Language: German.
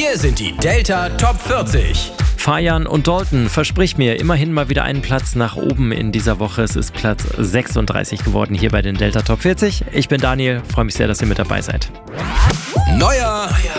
Hier sind die Delta Top 40. Fajan und Dalton, versprich mir immerhin mal wieder einen Platz nach oben in dieser Woche. Es ist Platz 36 geworden hier bei den Delta Top 40. Ich bin Daniel, freue mich sehr, dass ihr mit dabei seid. Neuer